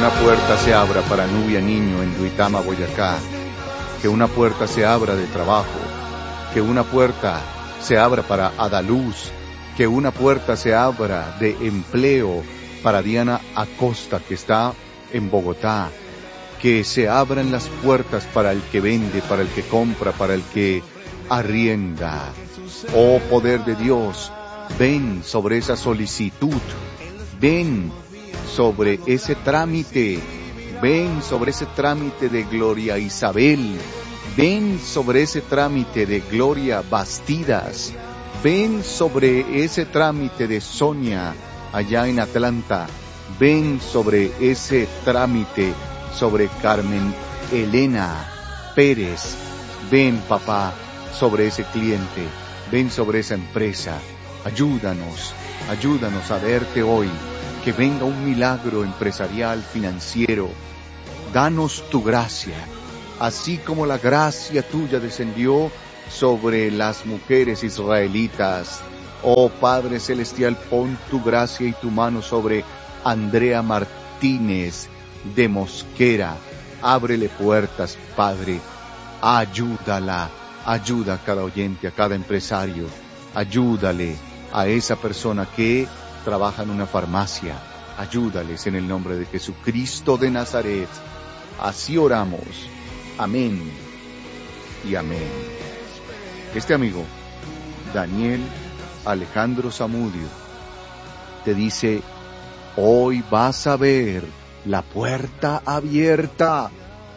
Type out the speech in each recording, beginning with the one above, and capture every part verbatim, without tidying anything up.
una puerta se abra para Nubia Niño en Duitama, Boyacá. Que una puerta se abra de trabajo. Que una puerta se abra para Adaluz. Que una puerta se abra de empleo para Diana Acosta, que está en Bogotá. Que se abran las puertas para el que vende, para el que compra, para el que arrienda. Oh poder de Dios, ven sobre esa solicitud, ven sobre ese trámite, ven sobre ese trámite de Gloria Isabel, ven sobre ese trámite de Gloria Bastidas, ven sobre ese trámite de Sonia allá en Atlanta, ven sobre ese trámite sobre Carmen Elena Pérez, ven papá sobre ese cliente, ven sobre esa empresa, ayúdanos, ayúdanos a verte hoy, que venga un milagro empresarial, financiero, danos tu gracia, así como la gracia tuya descendió sobre las mujeres israelitas. Oh Padre Celestial, pon tu gracia y tu mano sobre Andrea Martínez de Mosquera, ábrele puertas, Padre, ayúdala, ayuda a cada oyente, a cada empresario, ayúdale a esa persona que trabaja en una farmacia, ayúdales en el nombre de Jesucristo de Nazaret. Así oramos, amén y amén. Este amigo, Daniel Alejandro Zamudio, te dice, hoy vas a ver la puerta abierta.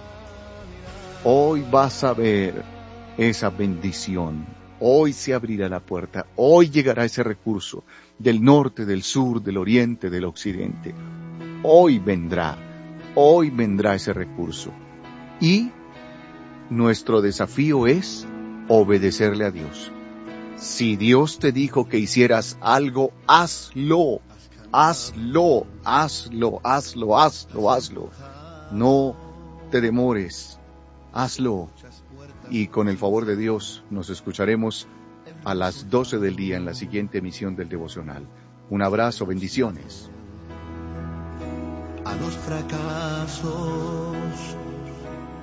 Hoy vas a ver esa bendición. Hoy se abrirá la puerta. Hoy llegará ese recurso del norte, del sur, del oriente, del occidente. Hoy vendrá. Hoy vendrá ese recurso. Y nuestro desafío es obedecerle a Dios. Si Dios te dijo que hicieras algo, hazlo. Hazlo, hazlo, hazlo, hazlo, hazlo. No te demores, hazlo. Y con el favor de Dios nos escucharemos a las doce del día en la siguiente emisión del devocional. Un abrazo, bendiciones. A los fracasos